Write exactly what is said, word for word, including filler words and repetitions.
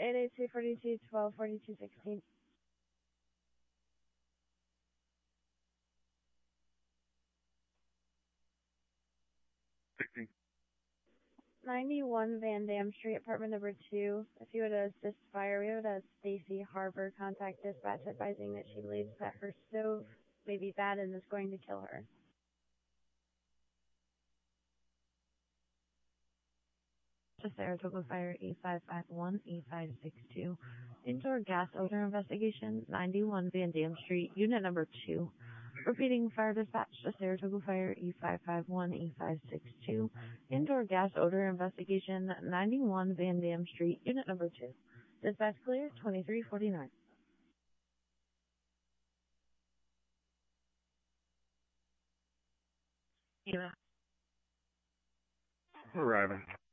eight eight two, four two, one two, four two, sixteen. sixteen. ninety-one Van Dam Street, apartment number two. If you would assist fire, we would have Stacy Harbor contact dispatch advising that she believes that her stove may be bad and is going to kill her. Saratoga Fire E five five one, E five six two. Indoor gas odor investigation, ninety-one Van Dam Street, unit number two. Repeating fire dispatch to Saratoga Fire E five five one, E five six two. Indoor gas odor investigation, ninety-one Van Dam Street, unit number two. Dispatch clear, twenty-three forty-nine. Arriving.